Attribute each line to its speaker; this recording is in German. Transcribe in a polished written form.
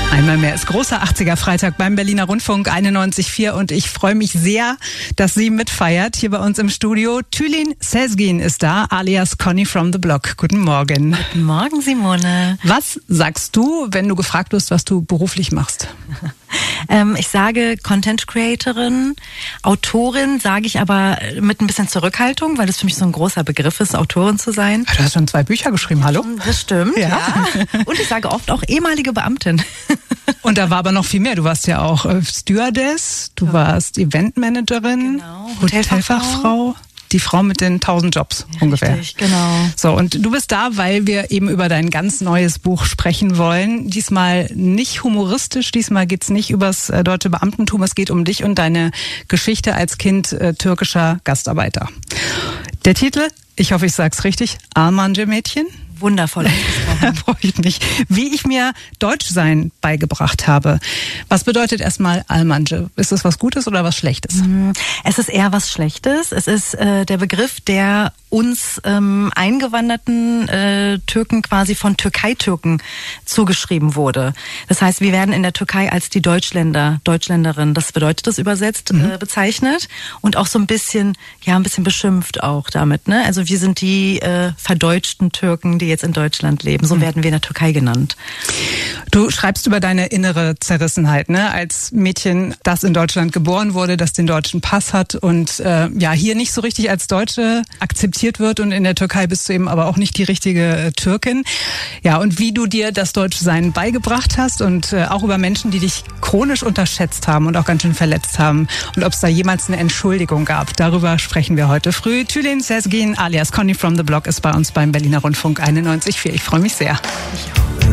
Speaker 1: Einmal mehr ist großer 80er Freitag beim Berliner Rundfunk 91,4 und ich freue mich sehr, dass sie mitfeiert hier bei uns im Studio. Tülin Sezgin ist da, alias Conny from the Block. Guten Morgen.
Speaker 2: Guten Morgen, Simone.
Speaker 1: Was sagst du, wenn du gefragt wirst, was du beruflich machst?
Speaker 2: Ich sage Content Creatorin, Autorin sage ich aber mit ein bisschen Zurückhaltung, weil das für mich so ein großer Begriff ist, Autorin zu sein.
Speaker 1: Du hast schon 2 Bücher geschrieben, hallo?
Speaker 2: Das stimmt, ja. Und ich sage oft auch ehemalige Beamtin.
Speaker 1: Und da war aber noch viel mehr. Du warst ja auch Stewardess, du warst Eventmanagerin,
Speaker 2: Genau.
Speaker 1: Hotelfachfrau. Die Frau mit den 1000 Jobs ungefähr.
Speaker 2: Richtig, genau.
Speaker 1: So, und du bist da, weil wir eben über dein ganz neues Buch sprechen wollen. Diesmal nicht humoristisch, diesmal geht's nicht übers deutsche Beamtentum, es geht um dich und deine Geschichte als Kind türkischer Gastarbeiter. Der Titel, ich hoffe, ich sag's richtig, Almanca-Mädchen.
Speaker 2: Wundervoll ausgesprochen.
Speaker 1: Da freue ich mich. Wie ich mir Deutschsein beigebracht habe. Was bedeutet erstmal Almanca? Ist das was Gutes oder was Schlechtes?
Speaker 2: Es ist eher was Schlechtes. Es ist der Begriff, der uns eingewanderten Türken quasi von Türkei-Türken zugeschrieben wurde. Das heißt, wir werden in der Türkei als die Deutschländerin, das bedeutet das übersetzt, bezeichnet und auch so ein bisschen beschimpft auch damit. Ne? Also wir sind die verdeutschten Türken, die jetzt in Deutschland leben. So werden wir in der Türkei genannt.
Speaker 1: Du schreibst über deine innere Zerrissenheit, ne? Als Mädchen, das in Deutschland geboren wurde, das den deutschen Pass hat und hier nicht so richtig als Deutsche akzeptiert wird und in der Türkei bist du eben aber auch nicht die richtige Türkin. Ja, und wie du dir das Deutschsein beigebracht hast und auch über Menschen, die dich chronisch unterschätzt haben und auch ganz schön verletzt haben und ob es da jemals eine Entschuldigung gab. Darüber sprechen wir heute früh. Tülin Sezgin alias Conny from the Block ist bei uns beim Berliner Rundfunk 91,4. Ich freue mich sehr.